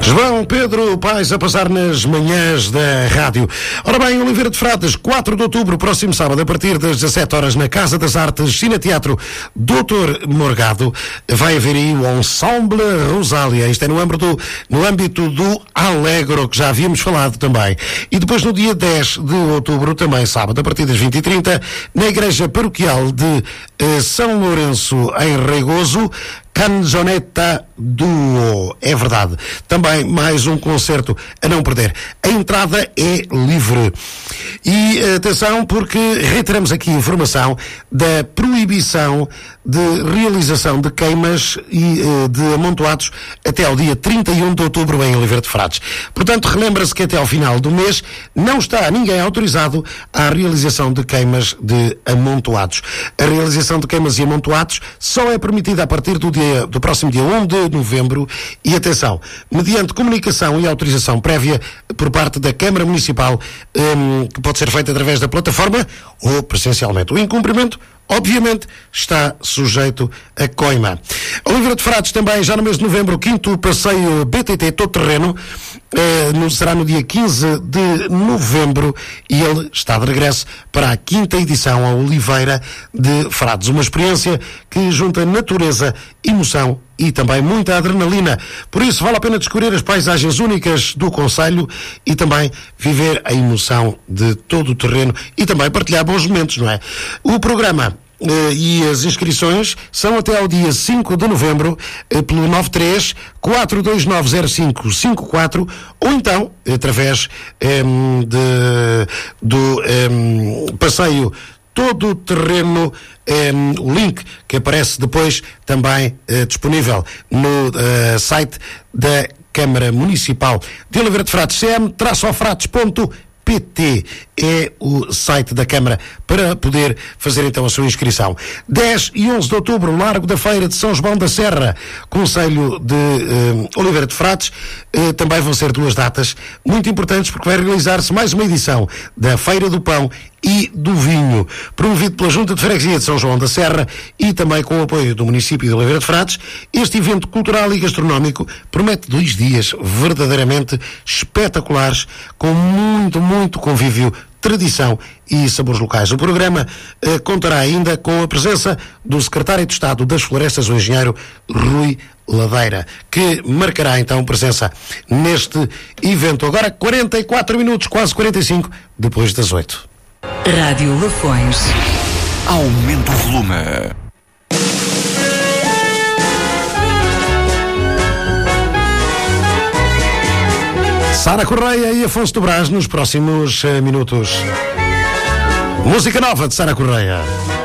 João Pedro Paes a passar nas manhãs da rádio. Ora bem, Oliveira de Frades, 4 de outubro, próximo sábado, a partir das 17 horas, na Casa das Artes, Cineteatro Doutor Morgado, vai haver aí o Ensemble Rosália. Isto é no âmbito do Alegro, que já havíamos falado também. E depois, no dia 10 de outubro, também sábado, a partir das 20h30, na Igreja Paroquial de São Lourenço, em Regoso, Canzonetta Duo. É verdade. Também mais um concerto a não perder. A entrada é livre. E atenção, porque reiteramos aqui a informação da proibição de realização de queimas e de amontoados até ao dia 31 de outubro em Oliveira de Frades. Portanto, relembra-se que até ao final do mês não está ninguém autorizado à realização de queimas de amontoados. A realização de queimas e amontoados só é permitida a partir do próximo dia 1 de novembro e, atenção, mediante comunicação e autorização prévia por parte da Câmara Municipal, que pode ser feita através da plataforma ou presencialmente. O incumprimento, obviamente, está sujeito a coima. Oliveira de Frades também, já no mês de novembro, o 5º passeio BTT todo terreno, será no dia 15 de novembro e ele está de regresso para a 5ª edição, a Oliveira de Frades. Uma experiência que junta natureza, emoção e também muita adrenalina. Por isso, vale a pena descobrir as paisagens únicas do concelho e também viver a emoção de todo o terreno e também partilhar bons momentos, não é? O programa e as inscrições são até ao dia 5 de novembro pelo 93-429-0554 ou então através do passeio todo o terreno, o link que aparece depois também disponível no site da Câmara Municipal de Oliveira de Frades, cm-frades.pt é o site da Câmara para poder fazer então a sua inscrição. 10 e 11 de outubro, Largo da Feira de São João da Serra, Concelho de Oliveira de Frades, também vão ser duas datas muito importantes porque vai realizar-se mais uma edição da Feira do Pão e do Vinho, promovido pela Junta de Freguesia de São João da Serra e também com o apoio do município de Oliveira de Frades. Este evento cultural e gastronómico promete 2 dias verdadeiramente espetaculares, com muito convívio, tradição e sabores locais. O programa contará ainda com a presença do secretário de Estado das Florestas, o engenheiro Rui Ladeira, que marcará então presença neste evento. Agora 44 minutos, quase 45, depois das 8. Rádio Lafões. Aumenta o volume. Sara Correia e Afonso do Brás nos próximos minutos. Música nova de Sara Correia.